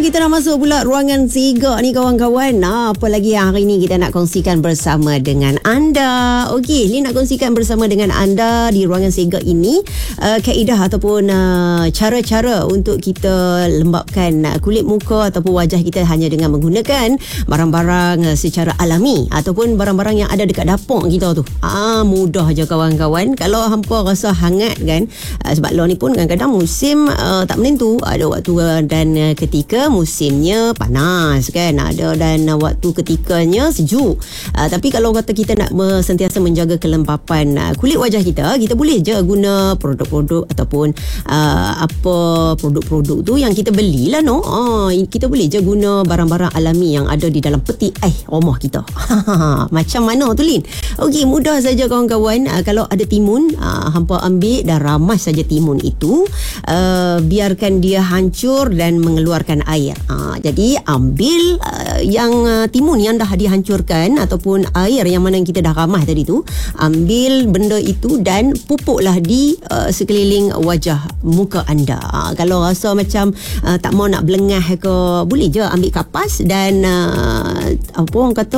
kita dah masuk pula ruangan Siga ni kawan-kawan. Apa lagi yang hari ni kita nak kongsikan bersama dengan anda. Okey, ni nak kongsikan bersama dengan anda di ruangan Siga ini kaedah ataupun cara-cara untuk kita lembapkan kulit muka ataupun wajah kita hanya dengan menggunakan barang-barang secara alami ataupun barang-barang yang ada dekat dapur kita tu. Mudah je kawan-kawan. Kalau hampa rasa hangat kan, sebab lah ni pun kadang-kadang musim tak menentu. Ada waktu dan ketika musimnya panas kan, ada dan waktu ketikanya sejuk. Tapi kalau kata kita nak sentiasa menjaga kelembapan kulit wajah kita, kita boleh je guna produk-produk ataupun apa produk-produk tu yang kita belilah kita boleh je guna barang-barang alami yang ada di dalam peti rumah kita. Macam mana tu Lin? Okey, mudah saja kawan-kawan. Kalau ada timun, hampa ambil dan ramas saja timun itu, biarkan dia hancur dan mengeluarkan air. Jadi ambil yang timun yang dah dihancurkan ataupun air yang mana kita dah ramah tadi tu, ambil benda itu dan pupuklah di sekeliling wajah muka anda. Kalau rasa macam tak mau nak belengah ke, boleh je ambil kapas dan apa orang kata